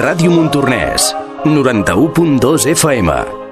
Ràdio Montornès, 91.2 FM.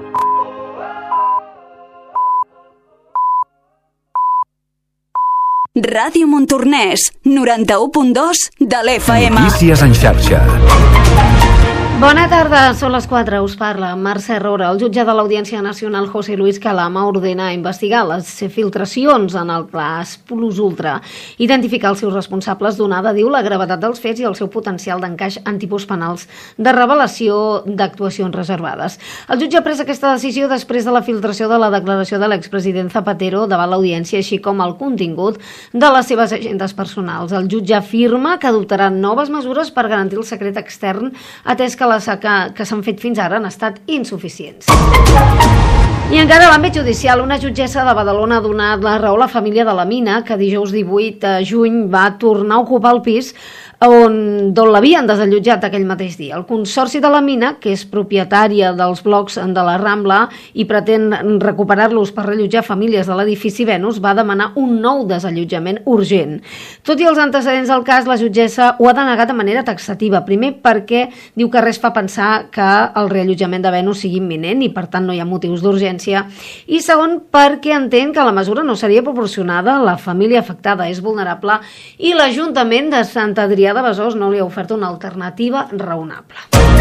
Ràdio Montornès, 91.2 de l'FM. Notícies en xarxa. Bona tarda, són les 4, us parla Mercè Roura. El jutge de l'Audiència Nacional, José Luis Calama, ordena investigar les filtracions en el cas Plus Ultra, identificar els seus responsables, donada, diu, la gravetat dels fets i el seu potencial d'encaix en tipus penals de revelació d'actuacions reservades. El jutge ha pres aquesta decisió després de la filtració de la declaració de l'expresident Zapatero davant l'audiència, així com el contingut de les seves agendes personals. El jutge afirma que adoptarà noves mesures per garantir el secret extern, atès que les que s'han fet fins ara han estat insuficients. I encara a l'àmbit judicial, una jutgessa de Badalona ha donat la raó a la família de la Mina, que dijous 18 de juny va tornar a ocupar el pis d'on l'havien desallotjat aquell mateix dia. El Consorci de la Mina, que és propietària dels blocs de la Rambla i pretén recuperar-los per reallotjar famílies de l'edifici Venus, va demanar un nou desallotjament urgent. Tot i els antecedents del cas, la jutgessa ho ha denegat de manera taxativa. Primer, perquè diu que res fa pensar que el reallotjament de Venus sigui imminent i, per tant, no hi ha motius d'urgència. I segon, perquè entén que la mesura no seria proporcionada, la família afectada és vulnerable i l'Ajuntament de Sant Adrià de Besòs no li ha ofert una alternativa raonable.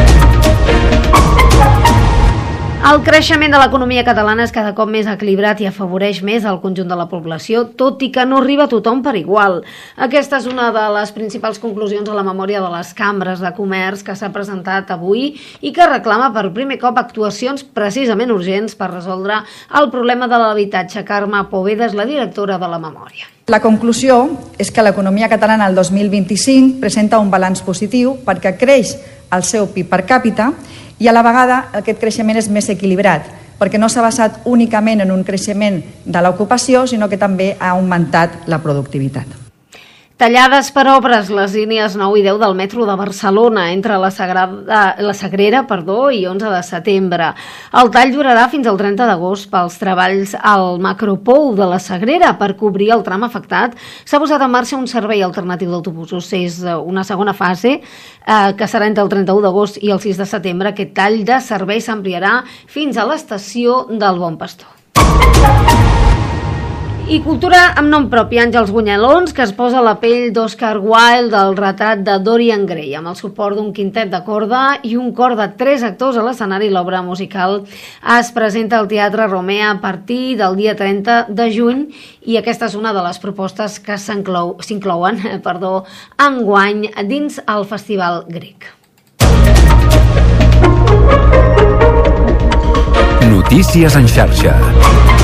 El creixement de l'economia catalana és cada cop més equilibrat i afavoreix més el conjunt de la població, tot i que no arriba a tothom per igual. Aquesta és una de les principals conclusions a la memòria de les cambres de comerç que s'ha presentat avui i que reclama per primer cop actuacions precisament urgents per resoldre el problema de l'habitatge. Carme Poveda és la directora de la memòria. La conclusió és que l'economia catalana el 2025 presenta un balanç positiu perquè creix el seu PIB per càpita i a la vegada aquest creixement és més equilibrat perquè no s'ha basat únicament en un creixement de l'ocupació, sinó que també ha augmentat la productivitat. Tallades per obres les línies 9 i 10 del metro de Barcelona entre la Sagrera i 11 de setembre. El tall durarà fins al 30 d'agost pels treballs al macropou de la Sagrera. Per cobrir el tram afectat s'ha posat en marxa un servei alternatiu d'autobusos. És una segona fase que serà entre el 31 d'agost i el 6 de setembre. Aquest tall de servei s'ampliarà fins a l'estació del Bon Pastor. I cultura amb nom propi, Àngels Bunyelons, que es posa la pell d'Oscar Wilde del retrat de Dorian Gray, amb el suport d'un quintet de corda i un cor de 3 actors a l'escenari. L'obra musical es presenta al Teatre Romea a partir del dia 30 de juny i aquesta és una de les propostes que s'inclouen enguany dins el Festival Grec. Notícies en xarxa.